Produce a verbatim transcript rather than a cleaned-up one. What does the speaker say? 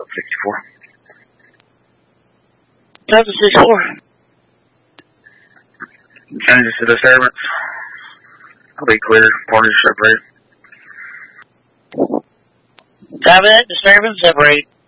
sixty-four. Delta sixty-four. Changes to disturbance. I'll be clear. Parties separate. Copy that. Disturbance separate.